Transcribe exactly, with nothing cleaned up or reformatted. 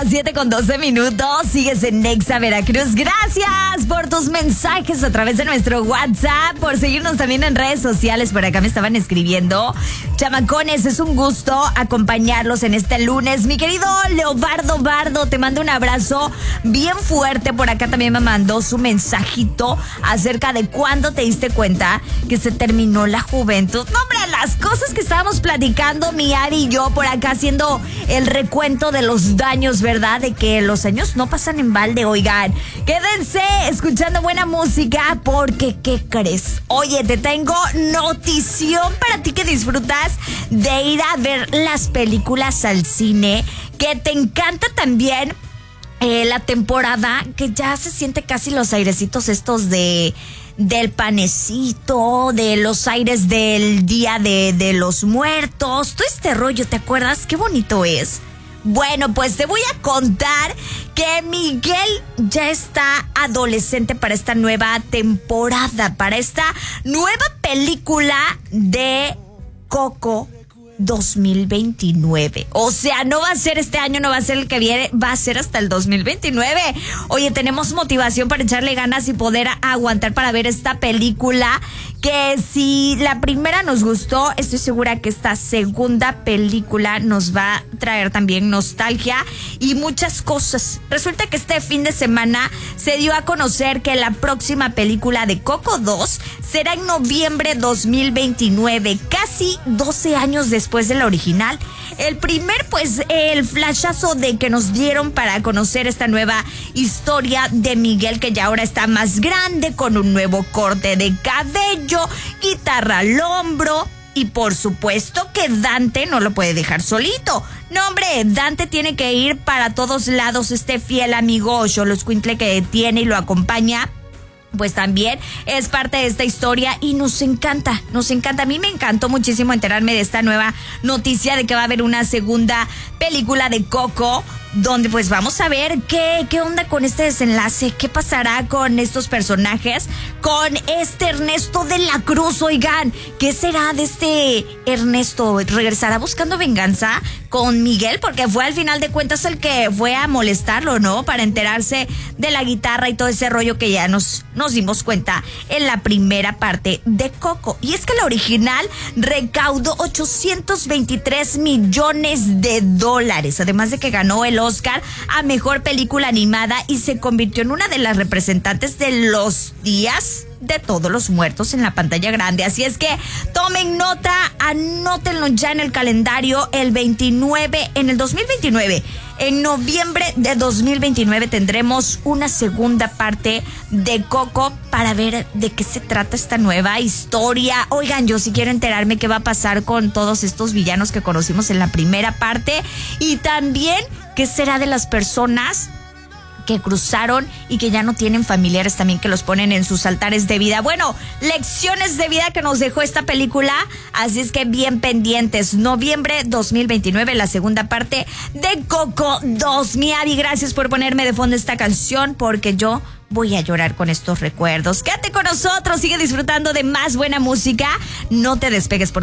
siete con doce minutos. Sigues en Nexa Veracruz. Gracias por tus mensajes a través de nuestro WhatsApp, por seguirnos también en redes sociales. Por acá me estaban escribiendo. Chamacones, es un gusto acompañarlos en este lunes. Mi querido Leobardo Bardo, te mando un abrazo bien fuerte. Por acá también me mandó su mensajito acerca de cuándo te diste cuenta que se terminó la juventud. No, hombre, las cosas que estábamos platicando mi Ari y yo por acá haciendo el recuento de los daños, ¿verdad? De que los años no pasan en balde. Oigan, quédense escuchando buena música porque, ¿qué crees? Oye, te tengo notición para ti que disfrutas de ir a ver las películas al cine, que te encanta también eh, la temporada, que ya se siente casi los airecitos estos de... del panecito, de los aires del Día de, de los Muertos, todo este rollo, ¿te acuerdas? Qué bonito es. Bueno, pues te voy a contar que Miguel ya está adolescente para esta nueva temporada, para esta nueva película de Coco dos mil veintinueve. O sea, no va a ser este año, no va a ser el que viene, va a ser hasta el dos mil veintinueve. Oye, tenemos motivación para echarle ganas y poder aguantar para ver esta película, que si la primera nos gustó, estoy segura que esta segunda película nos va a traer también nostalgia y muchas cosas. Resulta que este fin de semana se dio a conocer que la próxima película de Coco dos será en noviembre dos mil veintinueve, casi doce años después después de la original. El primer, pues, el flashazo de que nos dieron para conocer esta nueva historia de Miguel, que ya ahora está más grande, con un nuevo corte de cabello, guitarra al hombro. Y por supuesto que Dante no lo puede dejar solito. No, hombre, Dante tiene que ir para todos lados. Este fiel amigo xoloscuintle que tiene y lo acompaña, pues también es parte de esta historia y nos encanta, nos encanta. A mí me encantó muchísimo enterarme de esta nueva noticia de que va a haber una segunda película de Coco, donde pues vamos a ver qué, qué onda con este desenlace, qué pasará con estos personajes, con este Ernesto de la Cruz. Oigan, ¿qué será de este Ernesto? ¿Regresará buscando venganza con Miguel? Porque fue al final de cuentas el que fue a molestarlo, ¿no? Para enterarse de la guitarra y todo ese rollo que ya nos, nos dimos cuenta en la primera parte de Coco. Y es que la original recaudó ochocientos veintitrés millones de dólares, además de que ganó el Oscar a Mejor Película Animada y se convirtió en una de las representantes de los días de todos los muertos en la pantalla grande. Así es que tomen nota, anótenlo ya en el calendario. El veintinueve, en el dos mil veintinueve, en noviembre de dos mil veintinueve tendremos una segunda parte de Coco para ver de qué se trata esta nueva historia. Oigan, yo sí quiero enterarme qué va a pasar con todos estos villanos que conocimos en la primera parte, y también qué será de las personas que cruzaron y que ya no tienen familiares también, que los ponen en sus altares de vida. Bueno, lecciones de vida que nos dejó esta película, así es que bien pendientes. Noviembre dos mil veintinueve, la segunda parte de Coco dos. Mi Abby, gracias por ponerme de fondo esta canción, porque yo voy a llorar con estos recuerdos. Quédate con nosotros, sigue disfrutando de más buena música, no te despegues porque